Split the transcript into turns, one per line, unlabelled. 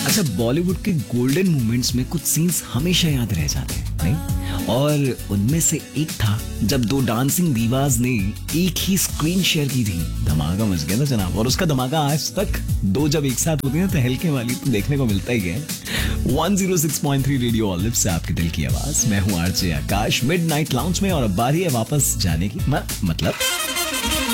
अच्छा, बॉलीवुड के golden moments में कुछ सीन्स हमेशा याद रह जाते हैं, नहीं? और उनमें से एक था जब दो डांसिंग दीवाज ने एक ही स्क्रीन शेयर की थी। धमाका मच गया था जनाब, और उसका धमाका आज तक दो जब एक साथ होती है तो हल्के वाली तो देखने को मिलता ही है। 106.3 रेडियो ऑलिव से आपके दिल की आवाज, मैं हूँ आरजे आकाश मिडनाइट लाउंज में, और अब बारी है वापस जाने की, मतलब